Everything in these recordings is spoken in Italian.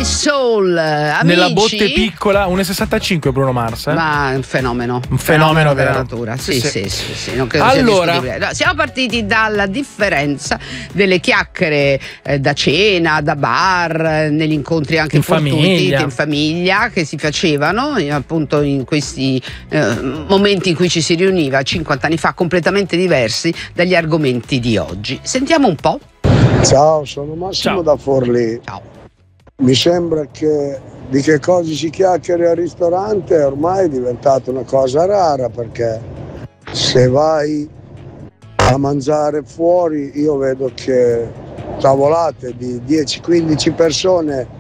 Soul, amici. Nella botte piccola, 1,65 Bruno Mars. Ma è un fenomeno. Un fenomeno della vero. natura. Sì. Non credo allora, sia discutibile. No, siamo partiti dalla differenza delle chiacchiere da cena, da bar, negli incontri anche fortuiti in famiglia che si facevano appunto in questi momenti in cui ci si riuniva 50 anni fa, completamente diversi dagli argomenti di oggi. Sentiamo un po'. Ciao, sono Massimo da Forlì. Ciao. Mi sembra che di che cosa si chiacchieri al ristorante ormai è diventata una cosa rara, perché se vai a mangiare fuori io vedo che tavolate di 10-15 persone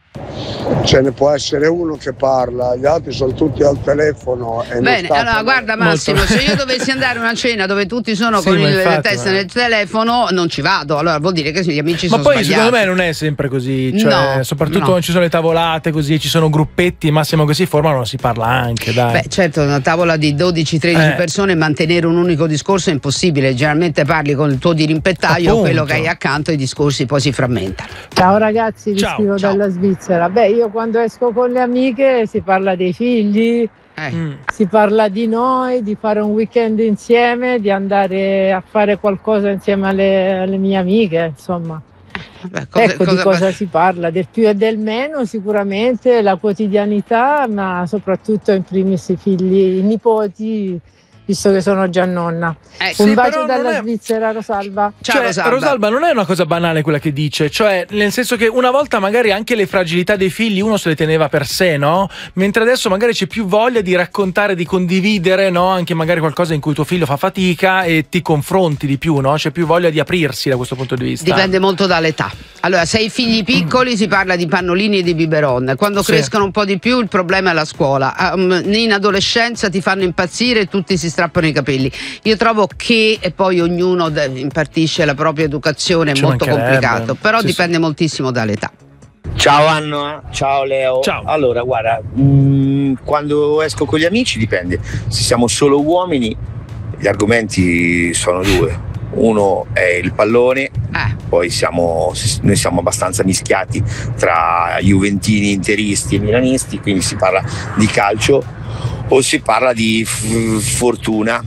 ce ne può essere uno che parla, gli altri sono tutti al telefono. E bene, allora guarda Massimo, se io dovessi andare a una cena dove tutti sono con la testa nel telefono non ci vado, allora vuol dire che gli amici sono sbagliati. Ma poi secondo me non è sempre così, cioè, no, soprattutto quando ci sono le tavolate così, ci sono gruppetti, massimo che si formano, si parla anche, dai. Beh certo, una tavola di 12-13 persone, mantenere un unico discorso è impossibile, generalmente parli con il tuo dirimpettaio, quello che hai accanto, i discorsi poi si frammentano. Ciao ragazzi, vi scrivo dalla Svizzera. Beh, io quando esco con le amiche si parla dei figli, si parla di noi, di fare un weekend insieme, di andare a fare qualcosa insieme alle mie amiche, insomma. Di cosa si parla, del più e del meno sicuramente, la quotidianità, ma soprattutto in primis i figli, i nipoti, visto che sono già nonna. Un bacio dalla Svizzera, Rosalba. Ciao, Rosalba, non è una cosa banale quella che dice, cioè nel senso che una volta magari anche le fragilità dei figli uno se le teneva per sé, no? Mentre adesso magari c'è più voglia di raccontare, di condividere, no? Anche magari qualcosa in cui tuo figlio fa fatica e ti confronti di più, no? C'è più voglia di aprirsi da questo punto di vista. Dipende molto dall'età. Allora, se hai figli piccoli si parla di pannolini e di biberon, quando crescono un po' di più il problema è la scuola. In adolescenza ti fanno impazzire e tutti si strappano i capelli. Io trovo che poi ognuno impartisce la propria educazione, è molto complicato, però dipende moltissimo dall'età. Ciao Anna, ciao Leo. Ciao. Allora guarda, quando esco con gli amici dipende, se siamo solo uomini gli argomenti sono due. Uno è il pallone, poi noi siamo abbastanza mischiati tra juventini, interisti e milanisti, quindi si parla di calcio o si parla di fortuna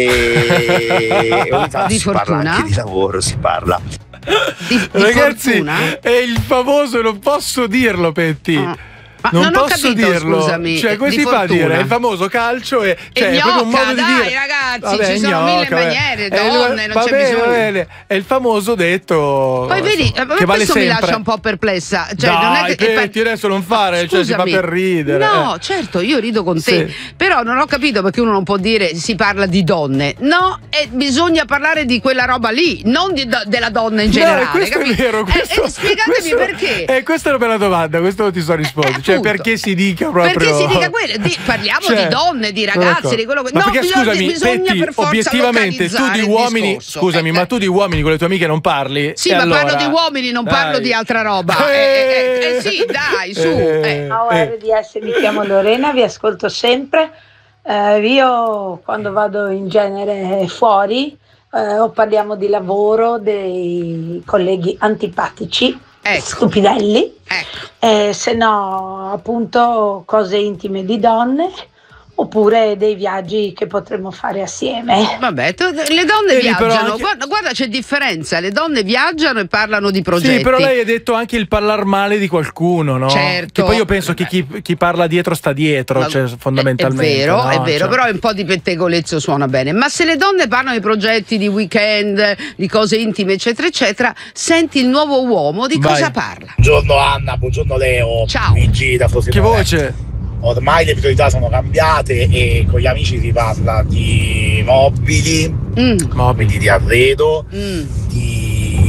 e ogni tanto si parla anche di lavoro, si parla. Ragazzi, fortuna? È il famoso, non posso dirlo, Petti. Non posso ho capito, dirlo. scusami. Cioè, come si fa a dire? È il famoso calcio e cioè, è proprio un modo di dire. Ragazzi, ci sono mille maniere, donne, non c'è bisogno. Bene. È il famoso detto. Poi vedi, che vale questo sempre. mi lascia un po' perplessa. Cioè, dai, non è che Petti, adesso non fare, cioè si fa per ridere. No, certo, io rido con te. Però non ho capito perché uno non può dire si parla di donne. No, bisogna parlare di quella roba lì, non della donna in generale. Questo è vero. Spiegatemi perché. Questa è una bella domanda, questo non ti so rispondere. Cioè, perché si dica proprio. Perché si dica quello? Parliamo di donne, di ragazzi, di quello che. Ma perché scusami, bisogna Petti, per forza obiettivamente tu di uomini, scusami, ma tu di uomini con le tue amiche non parli? Sì, ma allora, parlo di uomini, non parlo di altra roba. Sì, dai, su. Ciao RDS, mi chiamo Lorena, vi ascolto sempre. Io quando vado in genere fuori o parliamo di lavoro, dei colleghi antipatici, stupidelli, se no appunto cose intime di donne oppure dei viaggi che potremmo fare assieme. Vabbè, le donne viaggiano, anche... guarda c'è differenza, le donne viaggiano e parlano di progetti. Sì, però lei ha detto anche il parlare male di qualcuno, no? Certo. Che poi io penso che chi parla dietro sta dietro, cioè fondamentalmente. È vero, no? è vero, però un po' di pettegolezzo suona bene. Ma se le donne parlano di progetti, di weekend, di cose intime, eccetera, eccetera, senti il nuovo uomo, di cosa parla? Buongiorno Anna, buongiorno Leo. Ciao. Luigi da Frosinone. Che voce? Ormai le priorità sono cambiate e con gli amici si parla di mobili, di arredo, di